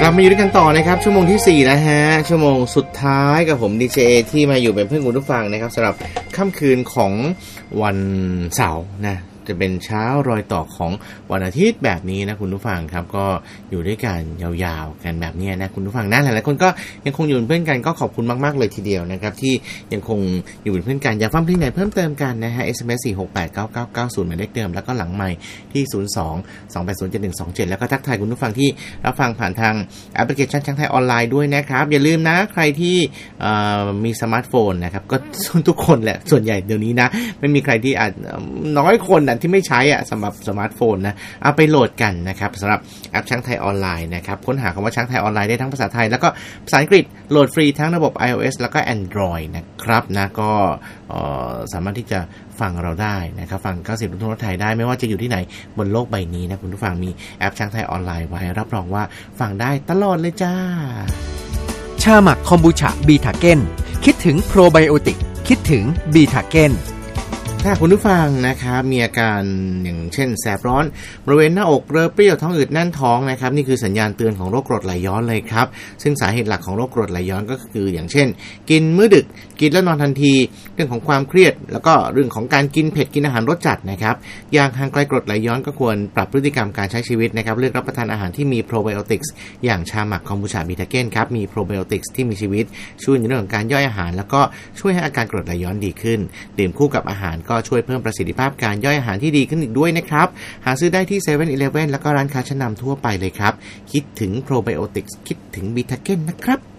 กลับมาอยู่ด้วยกันต่อนะครับชั่วโมงที่4นะฮะชั่วโมงสุดท้ายกับผมดีเจที่มาอยู่เป็นเพื่อนคุณผู้ฟังนะครับสำหรับค่ำคืนของวันเสาร์นะจะเป็นเช้ารอยต่อของวันอาทิตย์แบบนี้นะคุณผู้ฟังครับก็อยู่ด้วยกันยาวๆกันแบบนี้นะคุณผู้ฟังนะหลายๆคนก็ยังคงอยู่เป็นเพื่อนกันก็ขอบคุณมากๆเลยทีเดียวนะครับที่ยังคงอยู่เป็นเพื่อนกันอยากฟังเพลงไหนเพิ่มเติมกันนะฮะ SMS 4689990หมายเลขเดิมแล้วก็หลังไมค์ที่02-2807127แล้วก็ทักทายคุณผู้ฟังที่รับฟังผ่านทางแอปพลิเคชันช่างไทยออนไลน์ด้วยนะครับอย่าลืมนะใครที่มีสมาร์ทโฟนนะครับก็ทุกคนแหละส่วนใหญ่เดี๋ยวนี้นะไม่มีใครที่อาจน้อยคนที่ไม่ใช้สำหรับสมาร์ทโฟนนะเอาไปโหลดกันนะครับสำหรับแอปช้างไทยออนไลน์นะครับค้นหาคำว่าช้างไทยออนไลน์ได้ทั้งภาษาไทยแล้วก็ภาษาอังกฤษโหลดฟรีทั้งระบบ iOS แล้วก็ Android นะครับนะก็สามารถที่จะฟังเราได้นะครับฟัง90ลูกทุ่งรถไทยได้ไม่ว่าจะอยู่ที่ไหนบนโลกใบนี้นะคุณผู้ฟังมีแอปช้างไทยออนไลน์ไว้รับรองว่าฟังได้ตลอดเลยจ้าชาหมักคอมบูชาบีทาเก้นคิดถึงโปรไบโอติกคิดถึงบีทาเก้นถ้าคุณผู้ฟังนะครับมีอาการอย่างเช่นแสบร้อนบริเวณหน้าอกเริ่มเปรี้ยวท้องอืดแน่นท้องนะครับนี่คือสัญญาณเตือนของโรคกรดไหลย้อนเลยครับซึ่งสาเหตุหลักของโรคกรดไหลย้อนก็คืออย่างเช่นกินมื้อดึกกินแล้วนอนทันทีเรื่องของความเครียดแล้วก็เรื่องของการกินเผ็ดกินอาหารรสจัดนะครับอยากห่างไกลกรดไหลย้อนก็ควรปรับพฤติกรรมการใช้ชีวิตนะครับเลือกรับประทานอาหารที่มีโปรไบโอติกส์อย่างชาหมักคอมบูชาบีทาเก้นครับมีโปรไบโอติกส์ที่มีชีวิตช่วยในเรื่องของการย่อยอาหารแล้วก็ช่วยให้อาการกรดไหลย้อนดีขึ้นดื่มคู่กับอาหารก็ช่วยเพิ่มประสิทธิภาพการย่อยอาหารที่ดีขึ้นอีกด้วยนะครับหาซื้อได้ที่ 7-Eleven แล้วก็ร้านค้าชั้นนำทั่วไปเลยครับคิดถึงโปรไบโอติกส์คิดถึงบีทาเก้นนะครับ